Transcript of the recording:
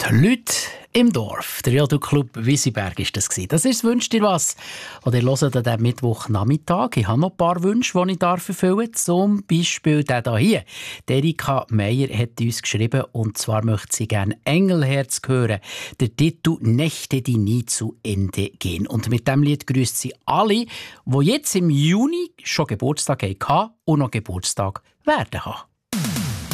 Die Leute im Dorf. Der Radio-Club Wisiberg war das. Das ist «Wünsch dir was». Und ihr hört an diesem Mittwochnachmittag. Ich habe noch ein paar Wünsche, die ich erfüllen darf. Zum Beispiel der hier. Erika Meier hat uns geschrieben, und zwar möchte sie gerne «Engelherz» hören. Der Titel «Nächte, die nie zu Ende gehen». Und mit diesem Lied grüßt sie alle, die jetzt im Juni schon Geburtstag hatten und noch Geburtstag werden haben.